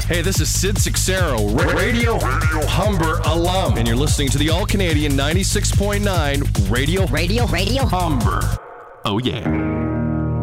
Hey, this is Sid Sixero, Radio Humber alum, and you're listening to the All-Canadian 96.9 Radio Humber. Oh, yeah.